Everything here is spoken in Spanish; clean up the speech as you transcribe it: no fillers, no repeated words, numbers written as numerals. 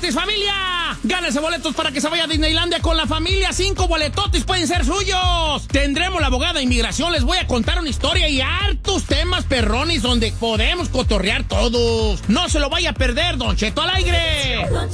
boletotis, familia. Gánense boletos para que se vaya a Disneylandia con la familia. 5 boletotis pueden ser suyos. Tendremos la abogada de inmigración. Les voy a contar una historia y hartos temas perrones donde podemos cotorrear todos. No se lo vaya a perder, Don Cheto al aire.